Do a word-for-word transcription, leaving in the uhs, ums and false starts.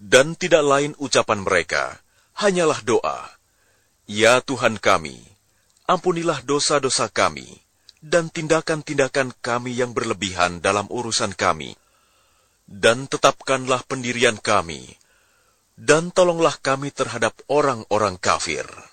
Dan tidak lain ucapan mereka, hanyalah doa, "Ya Tuhan kami, ampunilah dosa-dosa kami, dan tindakan-tindakan kami yang berlebihan dalam urusan kami. Dan tetapkanlah pendirian kami, dan tolonglah kami terhadap orang-orang kafir."